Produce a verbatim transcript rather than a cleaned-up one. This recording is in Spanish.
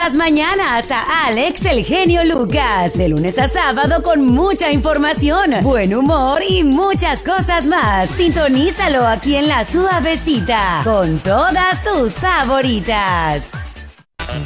las mañanas a Alex El Genio Lucas. De lunes a sábado con mucha información, buen humor y muchas cosas más. Sintonízalo aquí en La Suavecita con todas tus favoritas.